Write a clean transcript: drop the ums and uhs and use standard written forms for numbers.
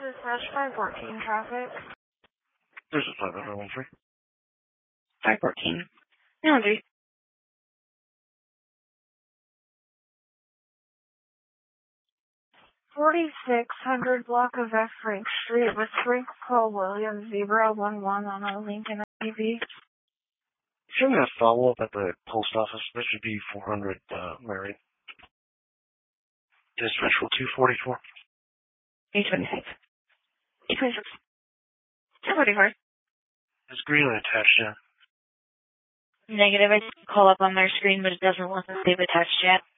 Dispatch 514 traffic. This is 513. 514. No, there's 4600 block of F. Frank Street with Frank Paul Williams 011 on a Lincoln IDV. Shouldn't have follow-up at the post office. That should be 400 Marion. Dispatch for 244. 826. 826. 244. It's green attached, yeah. Negative. I call up on their screen, but it doesn't look like they've attached yet.